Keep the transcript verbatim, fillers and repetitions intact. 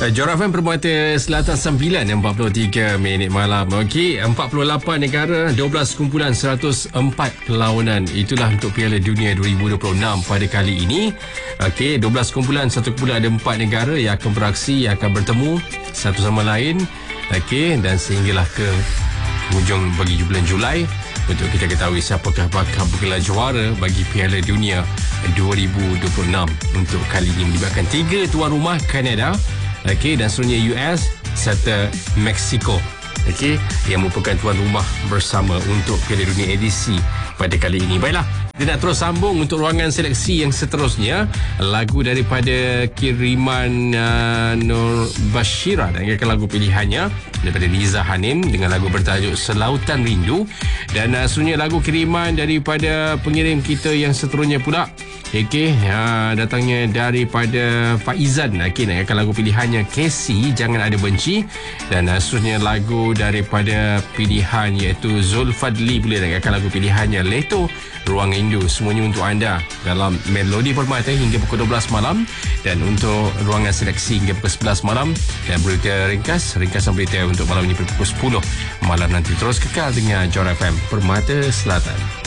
Jora F M Permata Selatan sembilan empat puluh tiga minit malam. Okey, empat puluh lapan negara, dua belas kumpulan, seratus empat perlawanan. Itulah untuk Piala Dunia dua ribu dua puluh enam pada kali ini. Okey, dua belas kumpulan, satu kumpulan ada empat negara yang akan beraksi, yang akan bertemu satu sama lain. Okey, dan sehinggalah ke hujung bagi bulan Julai untuk kita ketahui siapakah bakal bergelar juara bagi Piala Dunia dua ribu dua puluh enam untuk kali ini, melibatkan tiga tuan rumah, Kanada, okey, dan seterusnya U S serta Mexico, okey, yang merupakan tuan rumah bersama untuk Piala Dunia edisi pada kali ini. Baiklah, kita nak terus sambung untuk ruangan seleksi yang seterusnya. Lagu daripada kiriman uh, Nur Bashira dan lagu pilihannya daripada Liza Hanin dengan lagu bertajuk Selautan Rindu. Dan uh, seterusnya lagu kiriman daripada pengirim kita yang seterusnya pula, okey, uh, datangnya daripada Faizan, okey, nak akan lagu pilihannya Casey, Jangan Ada Benci. Dan uh, seterusnya lagu daripada pilihan iaitu Zulfadli, boleh nak akan lagu pilihannya Leto, Ruang Rindu. Semuanya untuk anda dalam Melodi Permata hingga pukul dua belas malam, dan untuk ruangan seleksi hingga pukul sebelas malam, dan berita ringkas, ringkasan berita untuk malam ini pukul sepuluh malam nanti. Terus kekal dengan Jora F M Permata Selatan.